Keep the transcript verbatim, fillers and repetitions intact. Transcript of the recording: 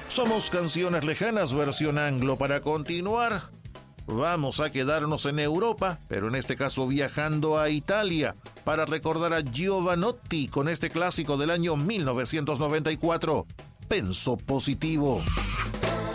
Somos Canciones Lejanas versión anglo. Para continuar, vamos a quedarnos en Europa, pero en este caso viajando a Italia, para recordar a Giovanotti con este clásico del año mil novecientos noventa y cuatro, Penso Positivo.